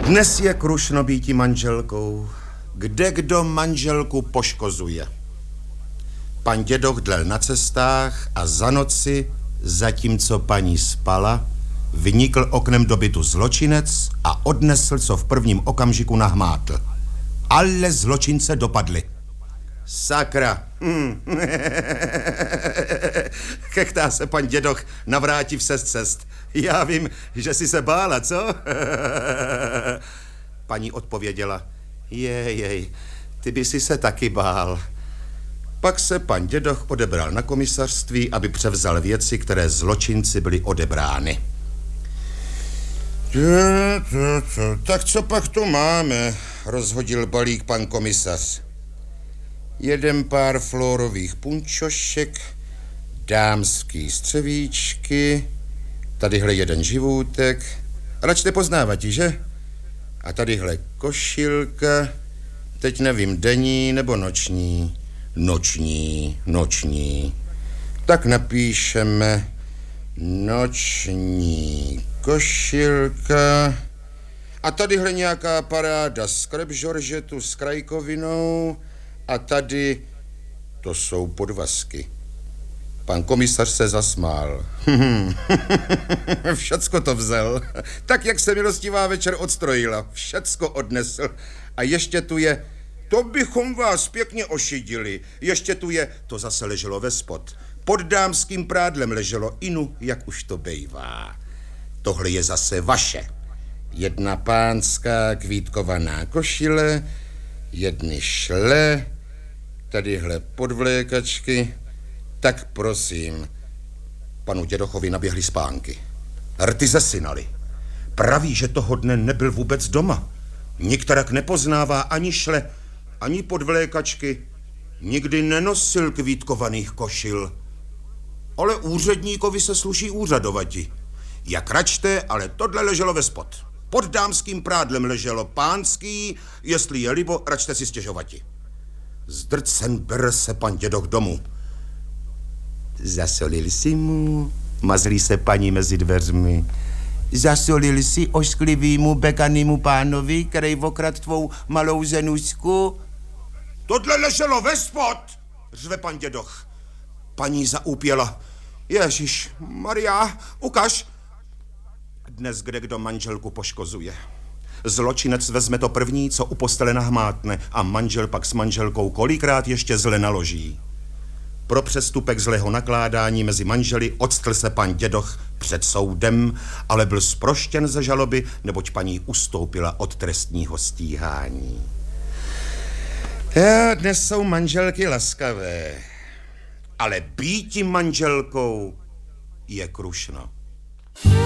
Dnes je krušno býti manželkou. Kde kdo manželku poškozuje. Pan dědoch dlel na cestách a za noci, zatímco paní spala, vynikl oknem do bytu zločinec a odnesl, co v prvním okamžiku nahmátl. Ale zločince dopadli. Sakra. Chechtá se pan dědoch navrátiv se z cest. Já vím, že jsi se bála, co? Paní odpověděla. Jej, ty by si se taky bál. Pak se pan dědoch odebral na komisařství, aby převzal věci, které zločinci byly odebrány. Tak co pak tu máme? Rozhodil balík pan komisař. Jeden pár florových punčošek, dámský střevíčky, tadyhle jeden živůtek, rač nepoznávatí, že? A tadyhle košilka, teď nevím, denní nebo noční. Noční. Tak napíšeme noční košilka. A tadyhle nějaká paráda z krep žoržetu s krajkovinou. A tady to jsou podvazky. Pan komisař se zasmál. Všecko to vzal. Tak, jak se milostivá večer odstrojila. Všecko odnesl. A ještě tu je, to bychom vás pěkně ošidili. Ještě tu je, to zase leželo ve spod. Pod dámským prádlem leželo inu, jak už to bejvá. Tohle je zase vaše. Jedna pánská kvítkovaná košile, jedny šle, tadyhle podvlékačky. Tak prosím, panu dědochovi naběhly spánky. Rty zesynali. Praví, že toho dne nebyl vůbec doma. Nikterak nepoznává ani šle, ani podvlékačky. Nikdy nenosil kvítkovaných košil. Ale úředníkovi se sluší úřadovati. Jak račte, ale tohle leželo ve spod. Pod dámským prádlem leželo pánský, jestli je libo, račte si stěžovati. Zdrcen bere se pan dědoch domů. Zasolil si mu, mazlí se paní mezi dveřmi. Zasolil si ošklivýmu bekanýmu pánovi, který okrad tvou malou zenušku? Tohle leželo ve spod, řve pan dědoch. Paní zaúpěla. Ježíš Maria, ukaž. Dnes kdekdo manželku poškozuje. Zločinec vezme to první, co u postele nahmátne, a manžel pak s manželkou kolikrát ještě zle naloží. Pro přestupek zlého nakládání mezi manželi odstl se pan dědoch před soudem, ale byl zproštěn ze žaloby, neboť paní ustoupila od trestního stíhání. Dnes jsou manželky laskavé, ale býti manželkou je krušno.